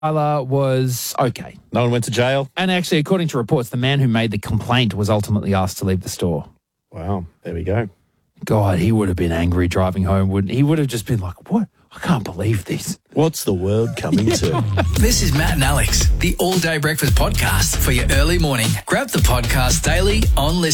Tyler was okay. No one went to jail? And actually, according to reports, the man who made the complaint was ultimately asked to leave the store. Wow, there we go. God, he would have been angry driving home, wouldn't he? He would have just been like, what? I can't believe this. What's the world coming to? This is Matt and Alex, the All Day Breakfast Podcast for your early morning. Grab the podcast daily on Listen.